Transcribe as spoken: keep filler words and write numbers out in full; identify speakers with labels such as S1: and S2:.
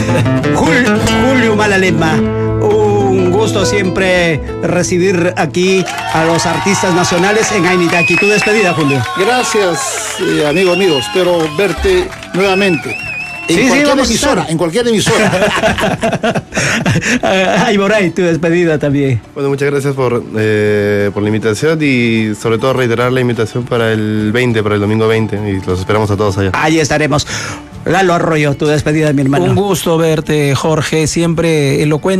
S1: Julio, Julio Malalema, un gusto siempre recibir aquí a los artistas nacionales en Ainitaki. Tu despedida, Julio.
S2: Gracias, eh, amigo, amigos. Espero verte nuevamente. En
S1: Sí, sí,
S2: cualquier
S1: vamos a
S2: emisora,
S1: estar.
S2: en cualquier emisora.
S1: Ay, Moray, tu despedida también.
S3: Bueno, muchas gracias por, eh, por la invitación y sobre todo reiterar la invitación para el veinte, para el domingo veinte, y los esperamos a todos allá.
S1: Ahí estaremos. Lalo Arroyo, tu despedida, mi hermano.
S4: Un gusto verte, Jorge, siempre elocuente.